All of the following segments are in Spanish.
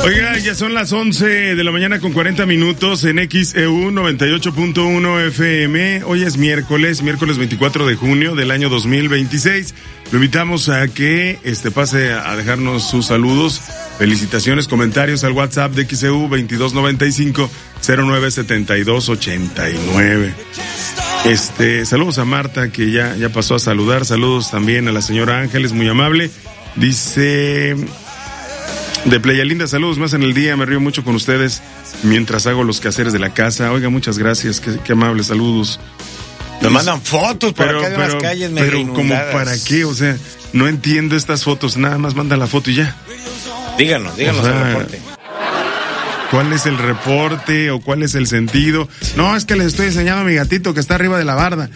Oiga, ya son las 11 de la mañana con 40 minutos en XEU 98.1 FM. Hoy es miércoles 24 de junio del año 2026. Lo invitamos a que pase a dejarnos sus saludos, felicitaciones, comentarios al WhatsApp de XEU 2295-097289. Saludos a Marta, que ya pasó a saludar. Saludos también a la señora Ángeles, muy amable. Dice... De Playa Linda, saludos más en el día, me río mucho con ustedes mientras hago los quehaceres de la casa. Oiga, muchas gracias, qué amables saludos. Nos mandan fotos por acá de las calles medio inundadas. ¿Como para qué? O sea, no entiendo estas fotos, nada más manda la foto y ya. Díganos el reporte. ¿Cuál es el reporte o cuál es el sentido? No, es que les estoy enseñando a mi gatito que está arriba de la barda.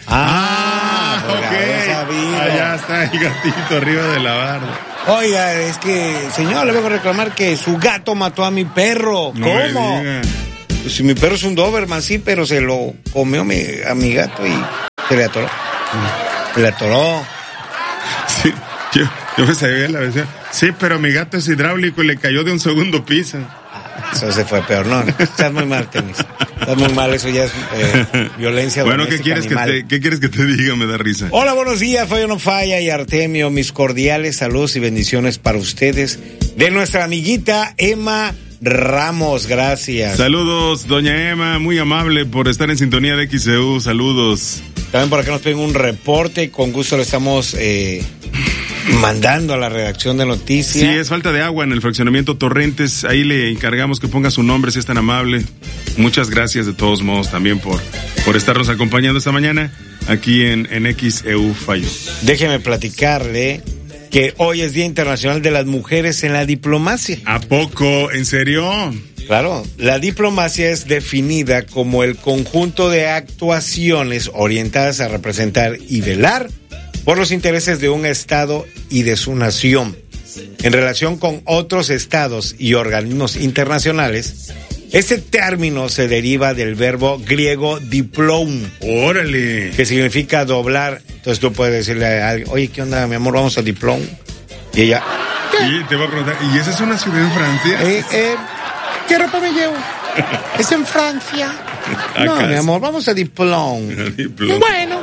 Ok. Allá está el gatito arriba de la barda. Oiga, es que, señor, le vengo a reclamar que su gato mató a mi perro. No. ¿Cómo? Pues si mi perro es un Doberman, sí, pero se lo comió a mi gato y se le atoró. Se le atoró. Sí, yo me sabía la versión. Sí, pero mi gato es hidráulico y le cayó de un segundo piso. Eso se fue peor, no. Estás muy mal, Tenis. Estás muy mal, eso ya es violencia bueno, doméstica. Bueno, ¿qué quieres que te diga? Me da risa. Hola, buenos días, Falla No Falla y Artemio. Mis cordiales saludos y bendiciones para ustedes. De nuestra amiguita Emma Ramos, gracias. Saludos, doña Emma, muy amable por estar en sintonía de XEU. Saludos. También por acá nos piden un reporte, con gusto lo estamos mandando a la redacción de noticias. Sí, es falta de agua en el fraccionamiento Torrentes. Ahí le encargamos que ponga su nombre, si es tan amable. Muchas gracias de todos modos también por estarnos acompañando esta mañana aquí en XEU Fallo. Déjeme platicarle que hoy es Día Internacional de las Mujeres en la Diplomacia. ¿A poco? ¿En serio? Claro, la diplomacia es definida como el conjunto de actuaciones orientadas a representar y velar por los intereses de un Estado y de su nación. En relación con otros estados y organismos internacionales, este término se deriva del verbo griego diplón. ¡Órale! Que significa doblar. Entonces tú puedes decirle a alguien, oye, ¿qué onda, mi amor? Vamos a diplón. Y ella... Y te va a preguntar, ¿y esa es una ciudad en Francia? ¿Qué ropa me llevo? Es en Francia. No, mi amor, vamos a diplón. Bueno.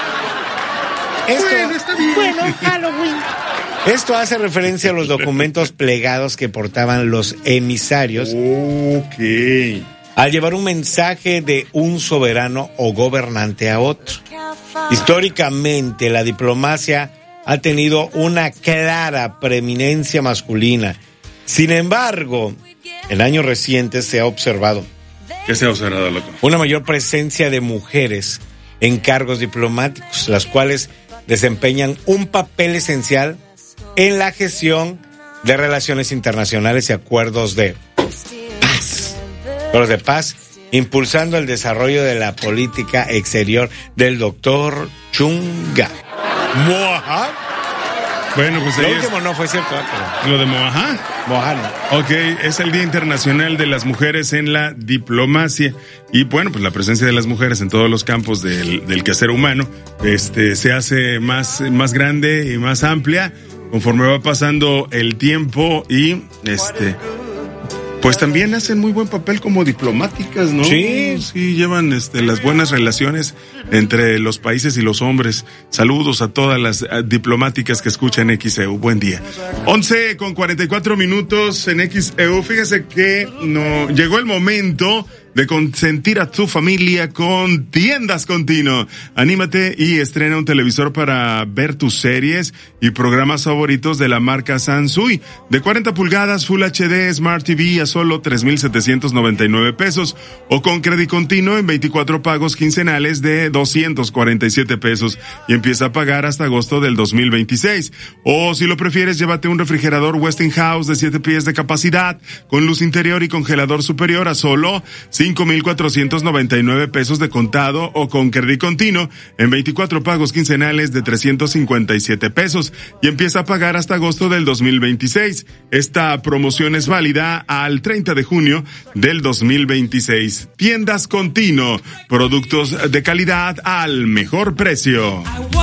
Está bien. Bueno, Halloween. Esto hace referencia a los documentos plegados que portaban los emisarios. Ok. Al llevar un mensaje de un soberano o gobernante a otro. Históricamente, la diplomacia ha tenido una clara preeminencia masculina. Sin embargo, en años recientes se ha observado. ¿Qué se ha observado, loco? Una mayor presencia de mujeres en cargos diplomáticos, las cuales desempeñan un papel esencial en la gestión de relaciones internacionales y acuerdos de paz, impulsando el desarrollo de la política exterior del doctor Chunga. Moajá. Bueno, pues lo ahí último no fue cierto, ¿Lo de Moajá? Moajá no. Ok, es el Día Internacional de las Mujeres en la Diplomacia. Y bueno, pues la presencia de las mujeres en todos los campos del quehacer humano se hace más grande y más amplia conforme va pasando el tiempo y pues también hacen muy buen papel como diplomáticas, ¿no? Sí, llevan las buenas relaciones entre los países y los hombres. Saludos a todas las diplomáticas que escuchan XEU. Buen día. 11:44 en XEU. Fíjese que llegó el momento de consentir a tu familia con Tiendas Continuo. Anímate y estrena un televisor para ver tus series y programas favoritos de la marca Sansui. De 40 pulgadas, Full HD, Smart TV a solo 3,799 pesos. O con crédito continuo en 24 pagos quincenales de 247 pesos. Y empieza a pagar hasta agosto del 2026. O si lo prefieres, llévate un refrigerador Westinghouse de 7 pies de capacidad, con luz interior y congelador superior a solo 5,499 pesos de contado o con crédito continuo en 24 pagos quincenales de 357 pesos y empieza a pagar hasta agosto del 2026. Esta promoción es válida al 30 de junio del 2026. Tiendas Continuo, productos de calidad al mejor precio.